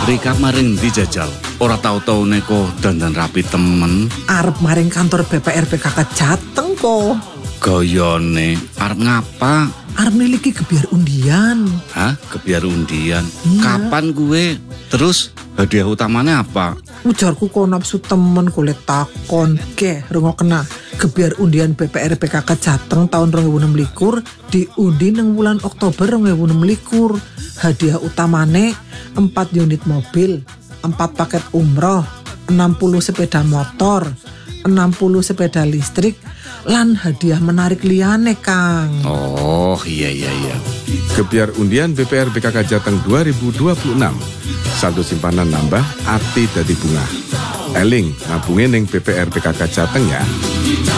Rika maring ndi jajal? Ora tau-tau neko dandan rapi temen. Arep maring kantor BPR PKK Jateng kok. Gayane arep ngapa? Arep miliki gebiar undian. Hah? Kebiar undian? Iya. Kapan gue? Terus hadiah utamanya apa? Ujarku kok nafsu temen kulit takon. Ke, rungokna. Gebiar undian BPR PKK Jateng tahun 2026 diundi nang bulan Oktober 2026. Hadiah utamane 4 unit mobil, 4 paket umroh, 60 sepeda motor, 60 sepeda listrik, lan hadiah menarik liyane, Kang. Oh, iya. Gebiar undian BPR PKK Jateng 2026. Saldo simpanan nambah, ati dadi bunga. Eling nabunge ning BPR PKK Jateng ya.